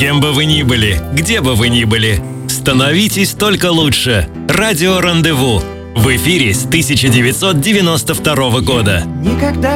Кем бы вы ни были, где бы вы ни были, становитесь только лучше. Радио «Рандеву» в эфире с 1992 года. Никогда